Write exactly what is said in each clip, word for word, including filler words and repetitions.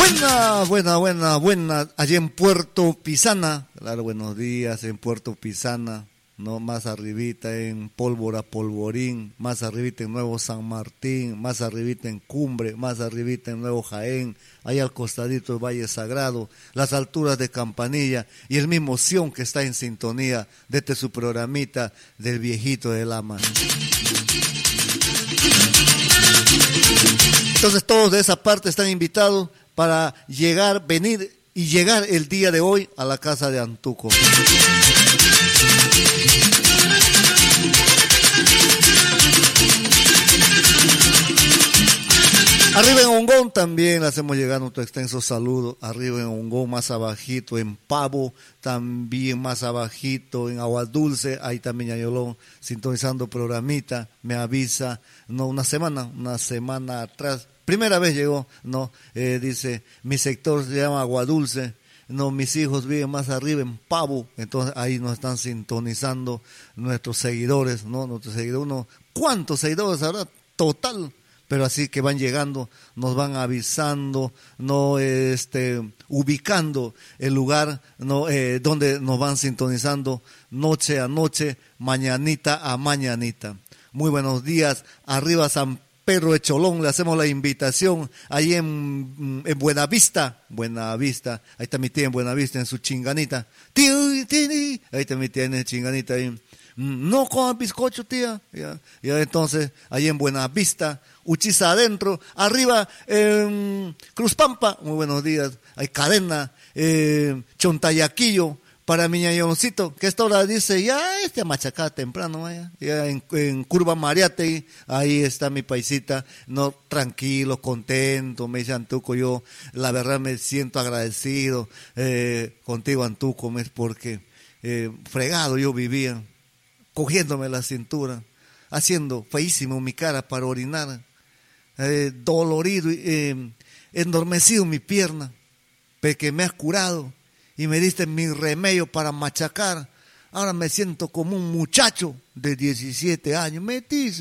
Buena, buena, buena, buena, allí en Puerto Pisana, claro, buenos días en Puerto Pisana, no, más arribita en Pólvora, Polvorín, más arribita en Nuevo San Martín, más arribita en Cumbre, más arribita en Nuevo Jaén, allá al costadito del Valle Sagrado, las alturas de Campanilla y el mismo Sion que está en sintonía de este su programita del viejito del ama. Entonces todos de esa parte están invitados para llegar, venir y llegar el día de hoy a la casa de Antuco. Arriba en Ongón también le hacemos llegar nuestro extenso saludo. Arriba en Ongón, más abajito, en Pavo, también más abajito, en Agua Dulce, ahí también Ñañolón, sintonizando programita, me avisa, no, una semana, una semana atrás, primera vez llegó, no, eh, dice, mi sector se llama Agua Dulce, no, mis hijos viven más arriba en Pavo, entonces ahí nos están sintonizando nuestros seguidores, no, nuestros seguidores, uno, ¿cuántos seguidores habrá? Total. Pero así que van llegando, nos van avisando, no este ubicando el lugar no eh, donde nos van sintonizando noche a noche, mañanita a mañanita. Muy buenos días, arriba San Pedro de Cholón, le hacemos la invitación, ahí en, en Buenavista, Buenavista, ahí está mi tía en Buenavista en su chinganita, ahí está mi tía en el chinganita ahí. No coman bizcocho, tía. Ya, ya entonces, ahí en Buenavista, Uchiza adentro, arriba en Cruz Pampa, muy buenos días, hay Cadena, eh, Chontayaquillo, para mi ñañoncito, que esta hora dice, ya este machacada temprano, vaya, ya en, en Curva Mariate, ahí está mi paisita, no, tranquilo, contento, me dice Antuco, yo la verdad me siento agradecido eh, contigo, Antuco, es porque eh, fregado yo vivía, cogiéndome la cintura, haciendo feísimo mi cara para orinar, eh, dolorido, eh, endormecido mi pierna, porque me has curado y me diste mi remedio para machacar. Ahora me siento como un muchacho de diecisiete años, me dice.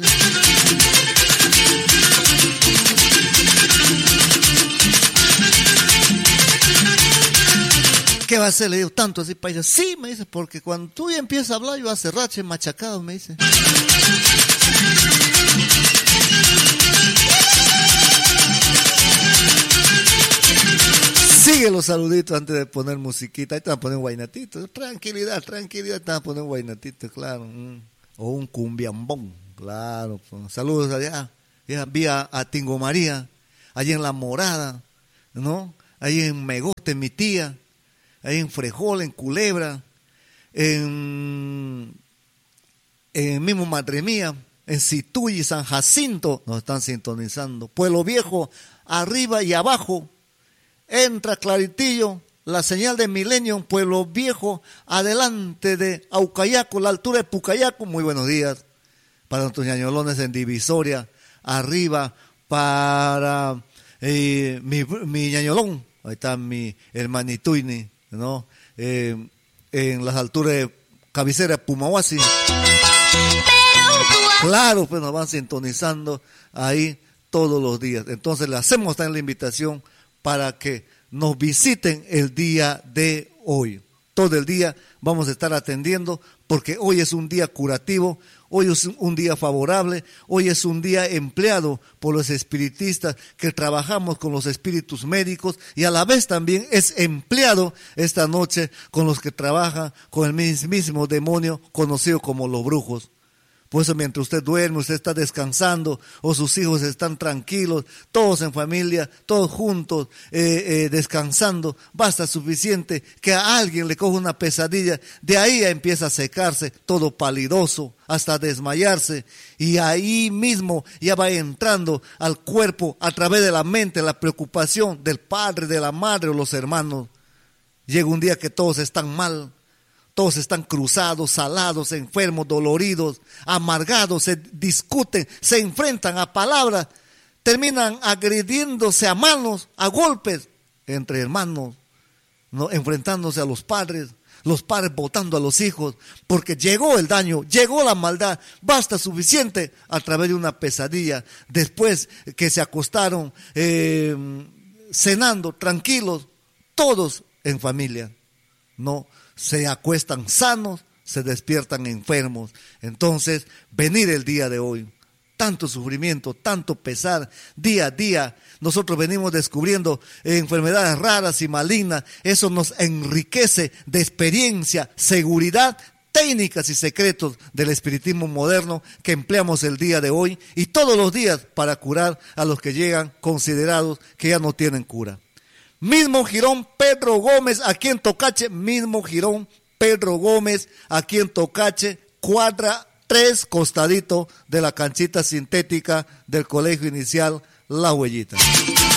¿Qué va a hacer? Le digo, tanto así para ella. Sí, me dice, porque cuando tú ya empiezas a hablar, yo hace rache machacado, me dice. Sigue los saluditos antes de poner musiquita. Ahí te van a poner un guainatito. Tranquilidad, tranquilidad, te van a poner un guainatito, claro. O un cumbiambón, claro. Saludos allá, allá vía a Tingo María, allí en La Morada, ¿no? Ahí en Megote, mi tía. Ahí en Frejol, en Culebra, en, en mismo Madre Mía, en Situy, San Jacinto, nos están sintonizando. Pueblo Viejo, arriba y abajo, entra claritillo, la señal de Milenio, Pueblo Viejo, adelante de Aucayaco, la altura de Pucayaco, muy buenos días. Para nuestros ñañolones en Divisoria, arriba, para eh, mi, mi ñañolón, ahí está mi hermanituini, ¿no? Eh, en las alturas de cabecera Pumahuasi. Claro, pues nos van sintonizando ahí todos los días. Entonces le hacemos también la invitación para que nos visiten el día de hoy. Todo el día vamos a estar atendiendo porque hoy es un día curativo, hoy es un día favorable, hoy es un día empleado por los espiritistas que trabajamos con los espíritus médicos y a la vez también es empleado esta noche con los que trabajan con el mismísimo demonio conocido como los brujos. Por eso mientras usted duerme, usted está descansando o sus hijos están tranquilos, todos en familia, todos juntos, eh, eh, descansando, basta suficiente que a alguien le coja una pesadilla, de ahí empieza a secarse, todo palidoso, hasta desmayarse y ahí mismo ya va entrando al cuerpo a través de la mente la preocupación del padre, de la madre o los hermanos. Llega un día que todos están mal. Todos están cruzados, salados, enfermos, doloridos, amargados, se discuten, se enfrentan a palabras, terminan agrediéndose a manos, a golpes, entre hermanos, ¿no? Enfrentándose a los padres, los padres botando a los hijos, porque llegó el daño, llegó la maldad, basta suficiente a través de una pesadilla, después que se acostaron, eh, cenando, tranquilos, todos en familia. No, se acuestan sanos, se despiertan enfermos. Entonces, venir el día de hoy, tanto sufrimiento, tanto pesar, día a día, nosotros venimos descubriendo enfermedades raras y malignas. Eso nos enriquece de experiencia, seguridad, técnicas y secretos del espiritismo moderno que empleamos el día de hoy y todos los días para curar a los que llegan considerados que ya no tienen cura. Mismo Girón Pedro Gómez aquí en Tocache, mismo Girón Pedro Gómez aquí en Tocache, cuadra tres, costadito de la canchita sintética del Colegio Inicial La Huellita.